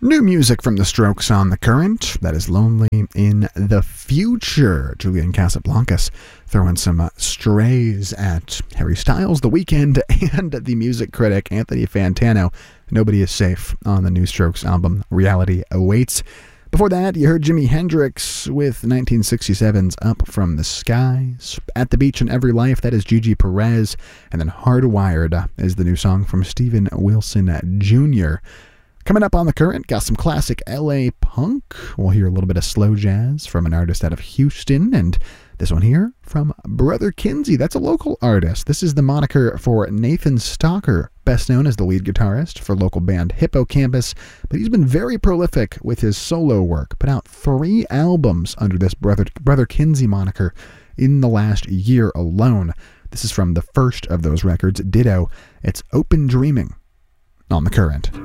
New music from The Strokes on The Current. That is Lonely in the Future. Julian Casablancas throwing some strays at Harry Styles, The Weeknd, and the music critic Anthony Fantano. Nobody is safe on the new Strokes album, Reality Awaits. Before that, you heard Jimi Hendrix with 1967's Up From the Skies. At the Beach in Every Life, that is Gigi Perez. And then Hardwired is the new song from Steven Wilson Jr. Coming up on The Current, got some classic LA punk. We'll hear a little bit of slow jazz from an artist out of Houston, and this one here from Brother Kinsey. That's a local artist. This is the moniker for Nathan Stalker, best known as the lead guitarist for local band Hippocampus, but he's been very prolific with his solo work. Put out 3 albums under this Brother Kinsey moniker in the last year alone. This is from the first of those records, Ditto. It's Open Dreaming on The Current.